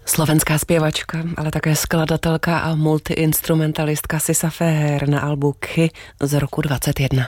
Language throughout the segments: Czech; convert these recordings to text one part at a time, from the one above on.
Slovenská zpěvačka, ale také skladatelka a multiinstrumentalistka Sisa Feher na albu Khy z roku 2021.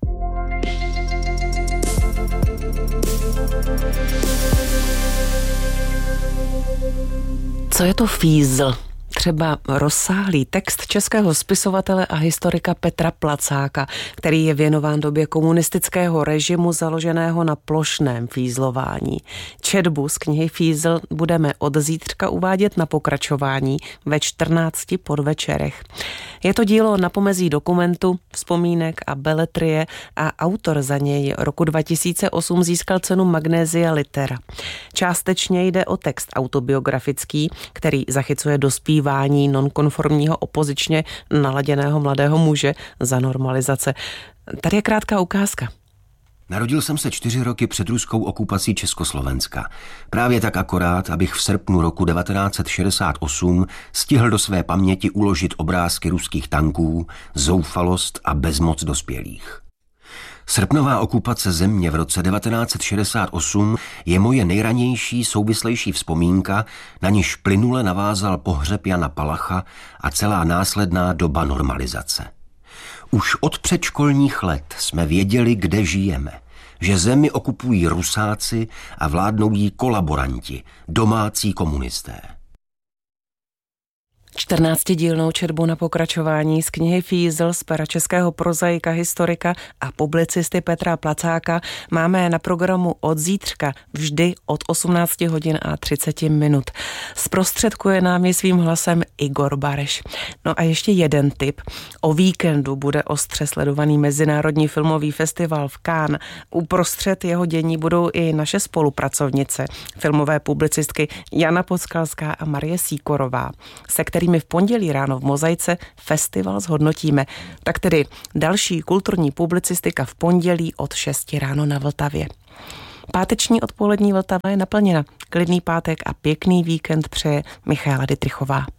Co je to fízl? Třeba rozsáhlý text českého spisovatele a historika Petra Placáka, který je věnován době komunistického režimu založeného na plošném fízlování. Četbu z knihy Fízl budeme od zítřka uvádět na pokračování ve 14 podvečerech. Je to dílo na pomezí dokumentu, vzpomínek a beletrie a autor za něj roku 2008 získal cenu Magnesia Litera. Částečně jde o text autobiografický, který zachycuje dospívání nonkonformního opozičně naladěného mladého muže za normalizace. Tady je krátká ukázka. Narodil jsem se 4 roky před ruskou okupací Československa. Právě tak akorát, abych v srpnu roku 1968 stihl do své paměti uložit obrázky ruských tanků, zoufalost a bezmoc dospělých. Srpnová okupace země v roce 1968 je moje nejranější souvislejší vzpomínka, na niž plynule navázal pohřeb Jana Palacha a celá následná doba normalizace. Už od předškolních let jsme věděli, kde žijeme, že zemi okupují Rusáci a vládnou jí kolaboranti, domácí komunisté. 14dílnou četbu na pokračování z knihy Fízl z pera českého prozaika, historika a publicisty Petra Placáka máme na programu od zítřka vždy od 18 hodin a 30 minut. Zprostředkuje nám ji svým hlasem Igor Bareš. No a ještě jeden tip. O víkendu bude ostře sledovaný Mezinárodní filmový festival v Cannes. Uprostřed jeho dění budou i naše spolupracovnice, filmové publicistky Jana Podskalská a Marie Sýkorová, se kterými v pondělí ráno v Mozaice festival zhodnotíme. Tak tedy další kulturní publicistika v pondělí od 6 ráno na Vltavě. Páteční odpolední Vltava je naplněna. Klidný pátek a pěkný víkend přeje Michaela Dittrichová.